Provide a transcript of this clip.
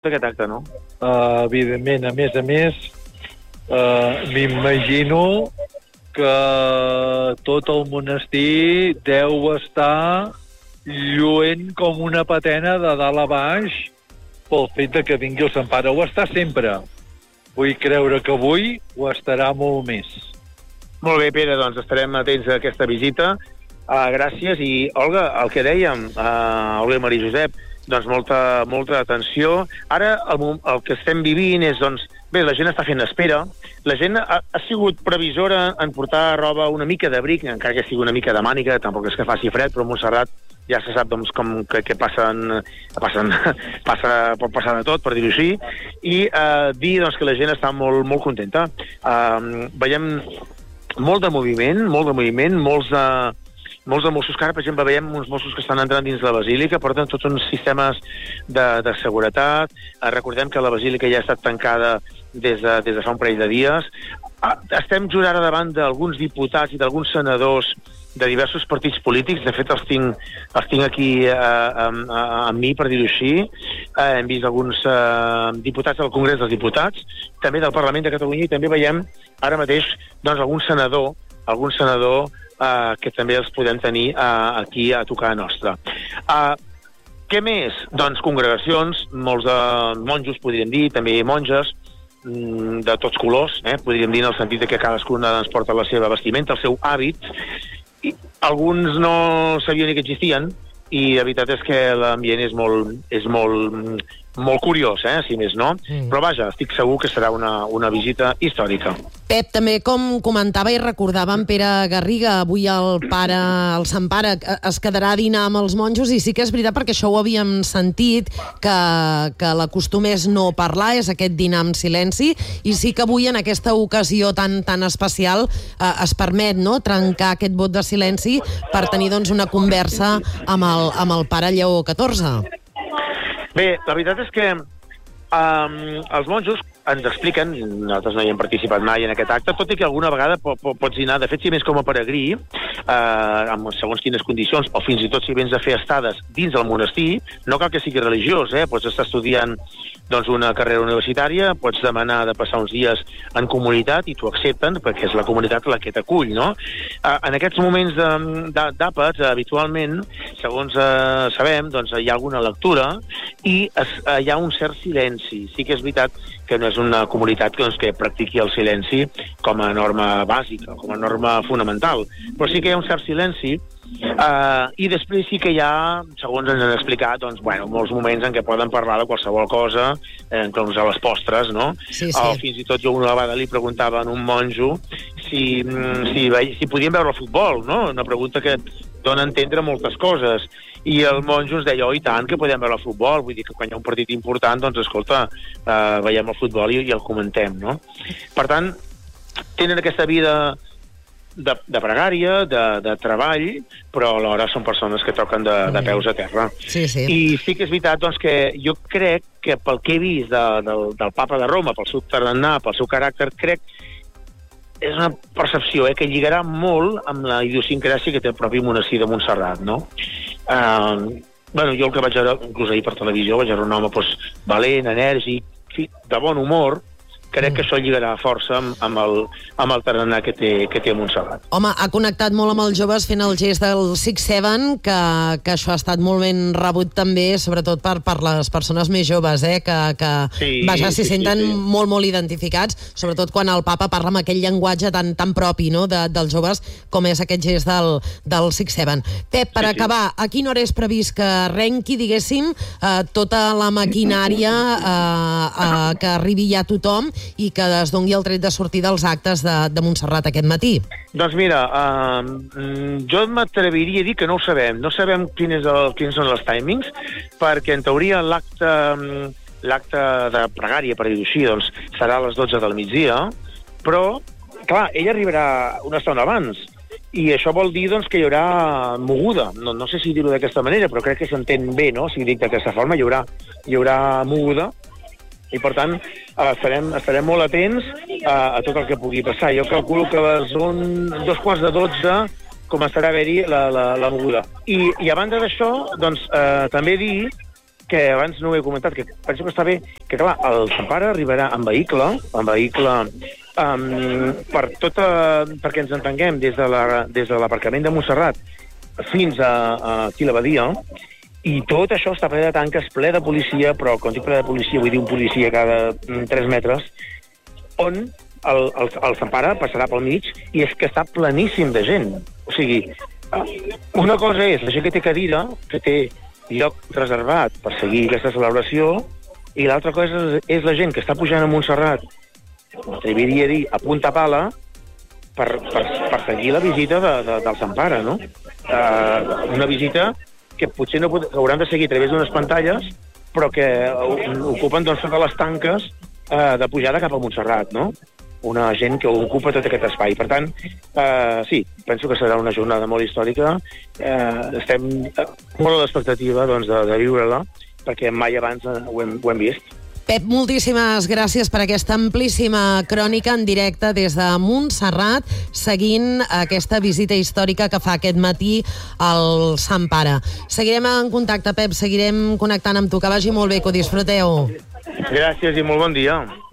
aquest acte, no? Evidentment, a més, m'imagino que tot el monestir deu estar lluent com una patena de dalt a baix pel fet de que vingui el Sant Pare. Ho està sempre. Vull creure que avui ho estarà molt més. Molt bé, Pere, doncs estarem atents a aquesta visita. Gràcies. I, Olga, el que dèiem, Olga i Maria Josep, doncs molta atenció. Ara el que estem vivint és, doncs, bé, la gent està fent espera. La gent ha sigut previsora en portar roba una mica d'abric, encara que sigui una mica de màniga, tampoc és que faci fred, però a Montserrat ja se sap doncs, que pot passar de tot, per dir-ho així, i dir doncs, que la gent està molt contenta. Veiem molt de moviment, molts de Mossos, que ara, per exemple, veiem uns Mossos que estan entrant dins la Basílica, porten tots uns sistemes de seguretat. Recordem que la Basílica ja ha estat tancada des de fa un parell de dies. Estem just ara davant d'alguns diputats i d'alguns senadors de diversos partits polítics. De fet, els tinc aquí amb mi, per dir-ho així. Hem vist alguns diputats del Congrés dels Diputats, també del Parlament de Catalunya, i també veiem ara mateix doncs, algun senador que també els podem tenir aquí a tocar nostra. Què més? Doncs congregacions, molts de monjos, podríem dir, també monges, de tots colors, podríem dir en el sentit que cadascuna ens porta la seva vestimenta, el seu hàbit. I alguns no sabien ni que existien, i la veritat és que l'ambient és molt curiós, si més no. Però vaja, estic segur que serà una visita històrica. Pep, també com comentava i recordava en Pere Garriga, avui el Sant Pare es quedarà a dinar amb els monjos, i sí que és veritat, perquè això ho havíem sentit, que l'acostum és no parlar, és aquest dinar en silenci, i sí que avui en aquesta ocasió tan especial es permet, no?, trencar aquest vot de silenci per tenir doncs una conversa amb el pare Lleó XIV. Bé, la veritat és que els monjos ens expliquen, nosaltres no hi hem participat mai en aquest acte, tot i que alguna vegada pots dinar, de fet, si més com a peregrí, amb segons quines condicions, o fins i tot si vens a fer estades dins del monestir, no cal que sigui religiós, pots estar estudiant doncs, una carrera universitària, pots demanar de passar uns dies en comunitat i t'ho accepten, perquè és la comunitat la que t'acull, no? En aquests moments d'àpats, habitualment, segons sabem, doncs, hi ha alguna lectura i hi ha un cert silenci. Sí que és veritat que no és una comunitat que practiqui el silenci com a norma bàsica, com a norma fonamental, però sí que hi ha un cert silenci. I després sí que hi ha, segons ens han explicat, doncs, molts moments en què poden parlar de qualsevol cosa, inclús a les postres, no? Sí. O fins i tot jo una vegada li preguntava a un monjo si podien veure el futbol, no? Una pregunta que dona a entendre moltes coses. I el monjo ens deia, i tant, que podem veure el futbol. Vull dir que quan hi ha un partit important, doncs, escolta, veiem el futbol i el comentem, no? Per tant, tenen aquesta vida de pregària, de treball, però alhora són persones que toquen de peus a terra. Sí. I sí que és veritat doncs, que jo crec que pel que he vist del papa de Roma, pel seu tarannà, pel seu caràcter, crec és una percepció que lligarà molt amb la idiosincràsia que té el propi monestir de Montserrat, no? Jo el que vaig veure, inclús ahir per televisió, vaig veure un home valent, enèrgic, de bon humor. Crec que això lligarà força amb el tarannà que té Montserrat. Home, ha connectat molt amb els joves fent el gest del 6-7, que això ha estat molt ben rebut també, sobretot per les persones més joves, que s'hi senten molt identificats, sobretot quan el papa parla amb aquell llenguatge tan propi, no?, dels joves, com és aquest gest del 6-7. Pep, per acabar, a quina hora és previst que arrenqui, diguéssim, tota la maquinària que arribi ja a tothom i que es doni el tret de sortir dels actes de Montserrat aquest matí? Doncs mira, jo m'atreviria a dir que no ho sabem. No sabem quins són els timings, perquè en teoria l'acte de pregària, per dir-ho així, doncs, serà a les 12 del migdia, però, clar, ell arribarà una estona abans, i això vol dir doncs, que hi haurà moguda. No sé si dir-ho d'aquesta manera, però crec que s'entén bé, no? Si dic d'aquesta forma, hi haurà moguda, i per tant estarem molt atents a tot el que pugui passar. Jo calculo que a les 11:45 començarà a haver-hi la moguda. I a banda d'això, doncs, també dir que abans no ho he comentat, que penso que està bé, que clar, el Sant Pare arribarà en vehicle perquè ens entenguem, des de l'aparcament de Montserrat fins aquí a l'Abadia, i tot això està ple de tanques, ple de policia, però quan dic ple de policia vull dir un policia cada 3 metres, on el Sant Pare passarà pel mig i és que està pleníssim de gent. O sigui, una cosa és la gent que té cadira, que té lloc reservat per seguir aquesta celebració, i l'altra cosa és la gent que està pujant a Montserrat, m'atreviria a dir, a punta pala, per seguir la visita del Sant Pare, no? Una visita que potser no hauran de seguir a través d'unes pantalles, però que ocupen doncs totes les tanques de pujada cap a Montserrat, no? Una gent que ocupa tot aquest espai. Per tant, sí, penso que serà una jornada molt històrica. Estem molt a l'expectativa de viure-la, perquè mai abans ho hem vist. Pep, moltíssimes gràcies per aquesta amplíssima crònica en directe des de Montserrat, seguint aquesta visita històrica que fa aquest matí al Sant Pare. Seguirem en contacte, Pep, seguirem connectant amb tu. Que vagi molt bé, que ho disfruteu. Gràcies i molt bon dia.